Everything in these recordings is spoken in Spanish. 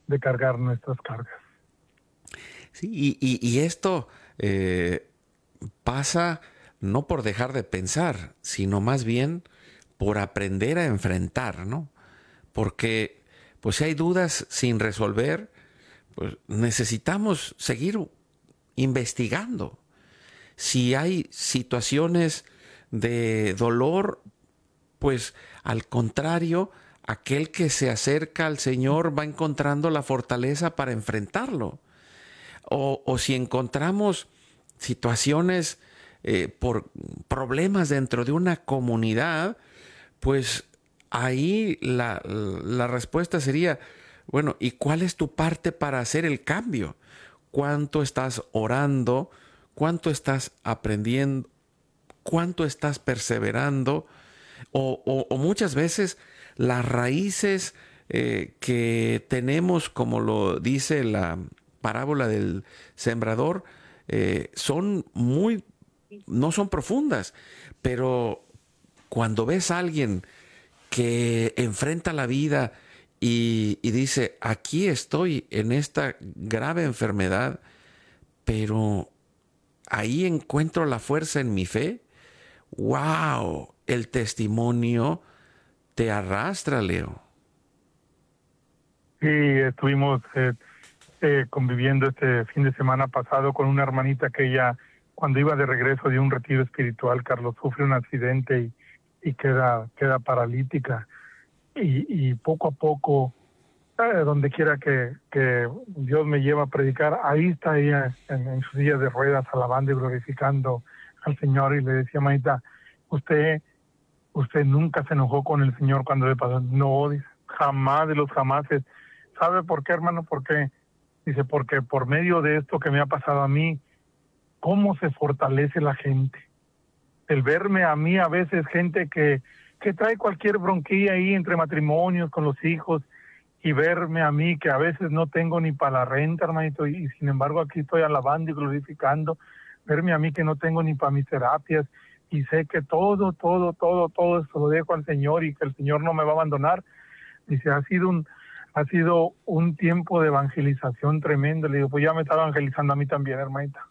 de cargar nuestras cargas. Sí, y esto pasa no por dejar de pensar, sino más bien por aprender a enfrentar, ¿no? Porque, pues, si hay dudas sin resolver, pues necesitamos seguir investigando. Si hay situaciones de dolor, pues al contrario, aquel que se acerca al Señor va encontrando la fortaleza para enfrentarlo. O si encontramos situaciones por problemas dentro de una comunidad, pues ahí la respuesta sería, bueno, ¿y cuál es tu parte para hacer el cambio? ¿Cuánto estás orando? ¿Cuánto estás aprendiendo? ¿Cuánto estás perseverando? O muchas veces las raíces que tenemos, como lo dice la parábola del sembrador, son muy, no son profundas, pero cuando ves a alguien que enfrenta la vida y dice, aquí estoy en esta grave enfermedad, pero ahí encuentro la fuerza en mi fe. ¡Wow! El testimonio te arrastra, Leo. Sí, estuvimos conviviendo este fin de semana pasado con una hermanita que ella, cuando iba de regreso de un retiro espiritual, Carlos, sufre un accidente y queda paralítica. Y poco a poco, donde quiera que Dios me lleva a predicar, ahí está ella en su silla de ruedas, alabando y glorificando al Señor. Y le decía, manita, usted nunca se enojó con el Señor cuando le pasó. No, dice, jamás de los jamases. ¿Sabe por qué, hermano? ¿Por qué? Dice, porque por medio de esto que me ha pasado a mí, cómo se fortalece la gente. El verme a mí a veces gente que trae cualquier bronquilla ahí entre matrimonios con los hijos, y verme a mí que a veces no tengo ni para la renta, hermanito, y sin embargo aquí estoy alabando y glorificando, verme a mí que no tengo ni para mis terapias, y sé que todo esto lo dejo al Señor y que el Señor no me va a abandonar. Dice, ha sido un tiempo de evangelización tremendo. Le digo, pues ya me está evangelizando a mí también, hermanita.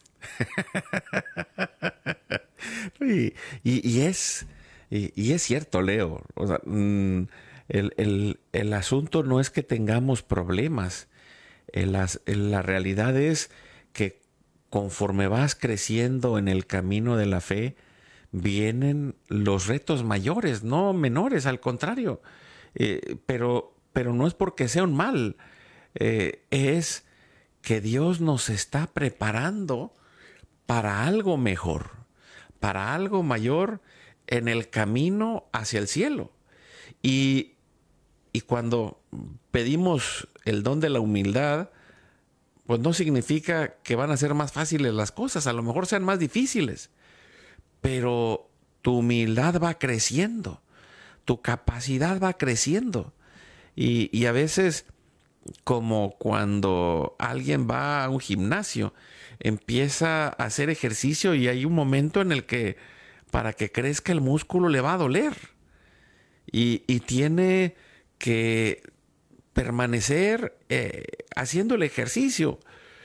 Y es cierto, Leo. O sea, el asunto no es que tengamos problemas. La realidad es que conforme vas creciendo en el camino de la fe, vienen los retos mayores, no menores, al contrario. Pero no es porque sea un mal, es que Dios nos está preparando para algo mejor, para algo mayor en el camino hacia el cielo. Y, y cuando pedimos el don de la humildad, pues no significa que van a ser más fáciles las cosas, a lo mejor sean más difíciles, pero tu humildad va creciendo, tu capacidad va creciendo. Y a veces, como cuando alguien va a un gimnasio, empieza a hacer ejercicio y hay un momento en el que para que crezca el músculo le va a doler y tiene que permanecer haciendo el ejercicio,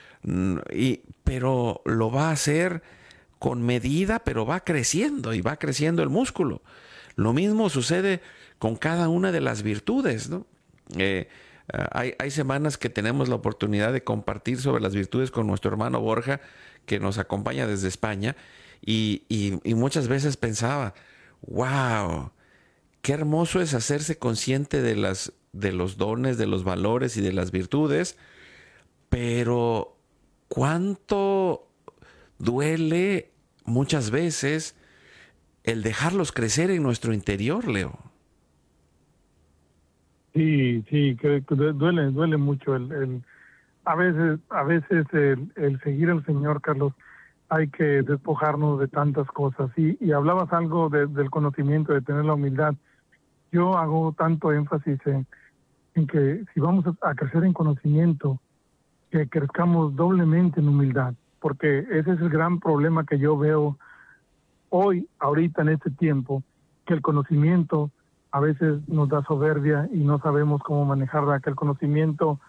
pero lo va a hacer con medida, pero va creciendo y va creciendo el músculo. Lo mismo sucede con cada una de las virtudes, ¿no? Eh, hay semanas que tenemos la oportunidad de compartir sobre las virtudes con nuestro hermano Borja, que nos acompaña desde España, y muchas veces pensaba, wow, qué hermoso es hacerse consciente de los dones, de los valores y de las virtudes, pero cuánto duele muchas veces el dejarlos crecer en nuestro interior, Leo. Sí, sí, que duele mucho a veces el seguir al Señor, Carlos, hay que despojarnos de tantas cosas. Y hablabas algo del conocimiento, de tener la humildad. Yo hago tanto énfasis en que si vamos a crecer en conocimiento, que crezcamos doblemente en humildad, porque ese es el gran problema que yo veo hoy, ahorita en este tiempo, que el conocimiento a veces nos da soberbia y no sabemos cómo manejarla, que el conocimiento